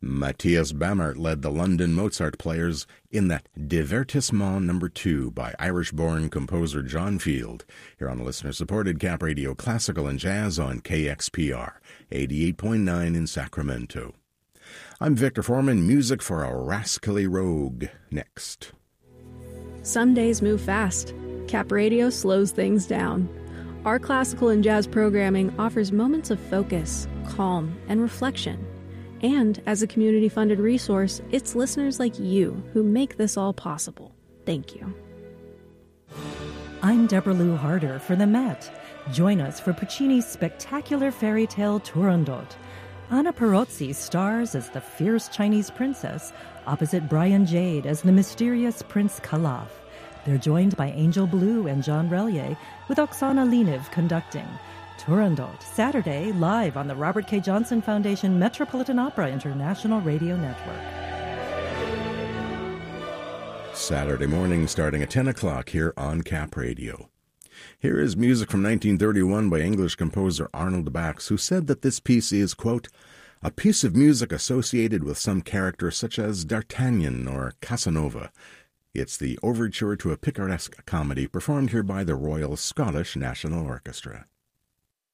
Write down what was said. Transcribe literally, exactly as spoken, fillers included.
Matthias Bamert led the London Mozart Players in that Divertissement number two by Irish-born composer John Field, here on listener-supported Cap Radio Classical and Jazz on K X P R, eighty-eight point nine in Sacramento. I'm Victor Foreman, music for a rascally rogue. Next. Some days move fast. Cap Radio slows things down. Our classical and jazz programming offers moments of focus, calm, and reflection. And as a community-funded resource, it's listeners like you who make this all possible. Thank you. I'm Deborah Lou Harder for the Met. Join us for Puccini's spectacular fairy tale Turandot. Anna Perozzi stars as the fierce Chinese princess, opposite Brian Jade as the mysterious Prince Calaf. They're joined by Angel Blue and John Relier, with Oksana Leniv conducting. Turandot, Saturday, live on the Robert K. Johnson Foundation Metropolitan Opera International Radio Network. Saturday morning starting at ten o'clock here on Cap Radio. Here is music from nineteen thirty-one by English composer Arnold Bax, who said that this piece is, quote, a piece of music associated with some character such as D'Artagnan or Casanova. It's the overture to a picaresque comedy performed here by the Royal Scottish National Orchestra.